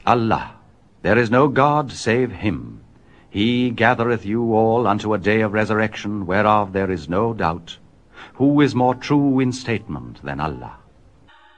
Allah, there is no God save him. He gathereth you all unto a day of resurrection, whereof there is no doubt. Who is more true in statement than Allah?